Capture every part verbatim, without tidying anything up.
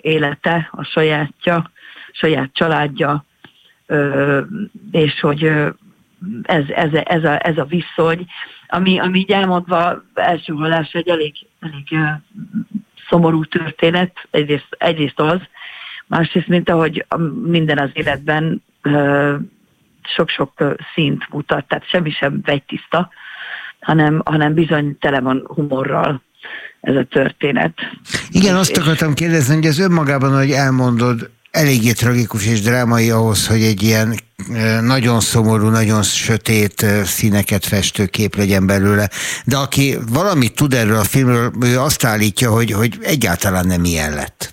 élete, a sajátja, saját családja, és hogy ez, ez, ez, a, ez a viszony, ami, ami így elmondva első hallásra egy elég, elég szomorú történet, egyrészt, egyrészt az, másrészt, mint ahogy minden az életben sok-sok színt mutat, tehát semmi sem vegytiszta, hanem, hanem bizony tele van humorral ez a történet. Igen, és, azt akartam kérdezni, hogy ez önmagában, hogy elmondod, eléggé tragikus és drámai ahhoz, hogy egy ilyen nagyon szomorú, nagyon sötét színeket festő kép legyen belőle. De aki valamit tud erről a filmről, ő azt állítja, hogy, hogy egyáltalán nem ilyen lett.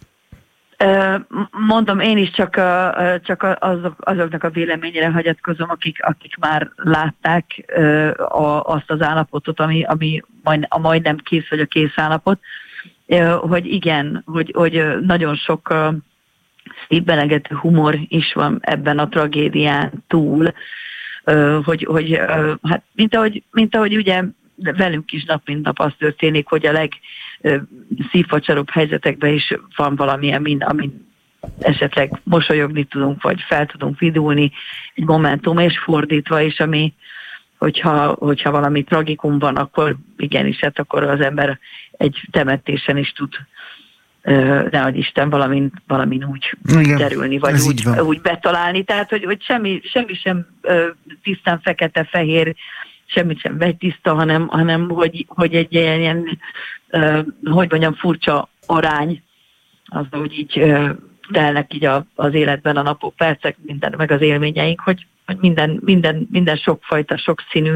Mondom, én is csak, csak azok, azoknak a véleményére hagyatkozom, akik, akik már látták azt az állapotot, ami, ami majd, a majdnem kész vagy a kész állapot, hogy igen, hogy, hogy nagyon sok szívbelegető humor is van ebben a tragédián túl, hogy, hogy hát mint ahogy, mint ahogy ugye velünk is nap mint nap az történik, hogy a legszívfacsaróbb helyzetekben is van valamilyen, mind, amin esetleg mosolyogni tudunk, vagy fel tudunk vidulni egy momentum, és fordítva is, ami, hogyha, hogyha valami tragikum van, akkor igenis, hát akkor az ember egy temetésen is tud nehogy Isten valamin, valamin úgy igen, terülni, vagy úgy, úgy betalálni. Tehát, hogy, hogy semmi, semmi sem tisztán fekete-fehér, semmit sem vegytiszta, hanem, hanem hogy, hogy egy ilyen, ilyen hogy mondjam, furcsa arány, az, hogy így telnek így a, az életben a napok, percek, minden, meg az élményeink, hogy, hogy minden, minden, minden sokfajta, sokszínű,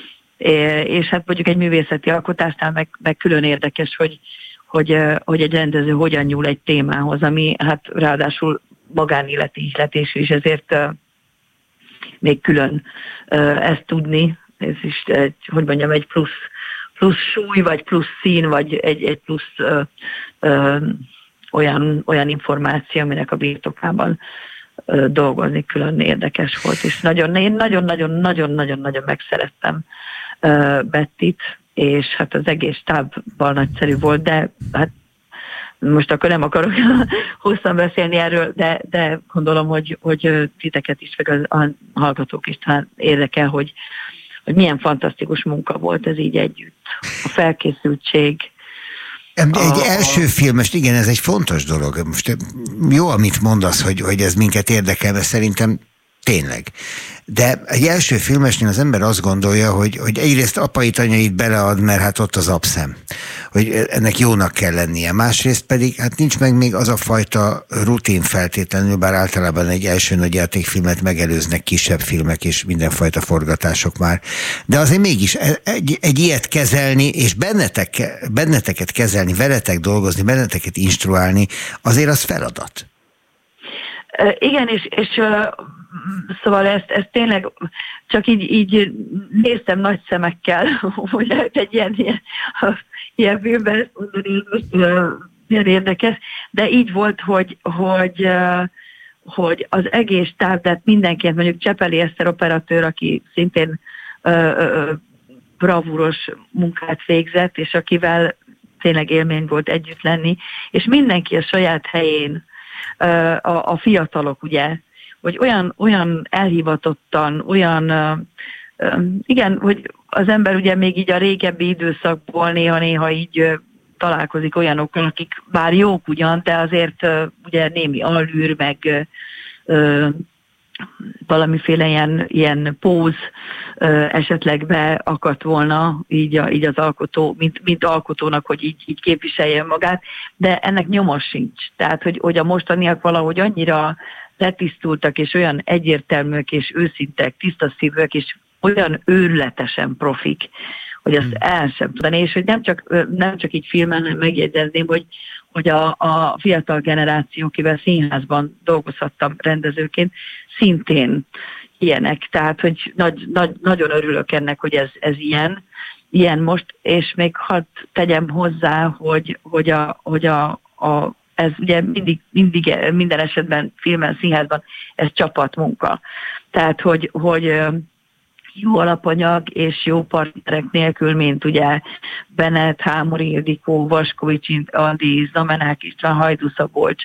és hát mondjuk egy művészeti alkotásnál meg, meg külön érdekes, hogy Hogy, hogy egy rendező hogyan nyúl egy témához, ami hát ráadásul magánéleti ihletésű, és ezért uh, még külön uh, ezt tudni, ez is, egy, hogy mondjam, egy plusz, plusz súly, vagy plusz szín, vagy egy, egy plusz uh, uh, olyan, olyan információ, aminek a birtokában uh, dolgozni külön érdekes volt, és nagyon, én nagyon-nagyon-nagyon-nagyon megszerettem uh, Bettit, és hát az egész stábban nagyszerű volt, de hát most akkor nem akarok hosszan beszélni erről, de, de gondolom, hogy, hogy titeket is, meg a, a hallgatók is talán érdekel, hogy, hogy milyen fantasztikus munka volt ez így együtt. A felkészültség. Egy a, első filmes, igen, ez egy fontos dolog. Most jó, amit mondasz, hogy, hogy ez minket érdekel, mert szerintem tényleg. De egy első filmesnél az ember azt gondolja, hogy, hogy egyrészt apait, anyait belead, mert hát ott az apszem, hogy ennek jónak kell lennie. Másrészt pedig hát nincs meg még az a fajta rutin feltétlenül, bár általában egy első nagyjátékfilmet megelőznek kisebb filmek és mindenfajta forgatások már. De azért mégis egy, egy ilyet kezelni, és bennetek, benneteket kezelni, veletek dolgozni, benneteket instruálni, azért az feladat. Igen, és, és szóval ezt, ezt tényleg csak így, így néztem nagy szemekkel, hogy lehet egy ilyen, ilyen, ilyen filmben ezt mondani, most milyen érdekes, de így volt, hogy, hogy, hogy az egész táv, tehát mindenki, mondjuk Csepeli Eszter operatőr, aki szintén bravúros munkát végzett, és akivel tényleg élmény volt együtt lenni, és mindenki a saját helyén, a, a fiatalok, ugye, hogy olyan, olyan elhivatottan, olyan, igen, hogy az ember ugye még így a régebbi időszakból néha-néha így találkozik olyanokkal, akik bár jók ugyan, de azért ugye némi allűr, meg valamiféle ilyen, ilyen póz esetleg beakadt volna így, a, így az alkotó, mint, mint alkotónak, hogy így, így képviselje magát, de ennek nyoma sincs. Tehát, hogy, hogy a mostaniak valahogy annyira letisztultak, és olyan egyértelműek, és őszintek, tisztaszívűek, és olyan őrületesen profik, hogy azt el sem tudani, és hogy nem csak, nem csak így filmen, hanem megjegyezném, hogy, hogy a, a fiatal generáció, akivel színházban dolgozhattam rendezőként, szintén ilyenek. Tehát, hogy nagy, nagy, nagyon örülök ennek, hogy ez, ez ilyen, ilyen most, és még hadd tegyem hozzá, hogy, hogy, a, hogy a, a, ez ugye mindig, mindig, minden esetben filmen, színházban ez csapatmunka. Tehát, hogy, hogy jó alapanyag és jó partnerek nélkül, mint ugye Bennett, Hámori Ildikó, Vaskovics Andi, Zamenák István, Hajdú Szabolcs,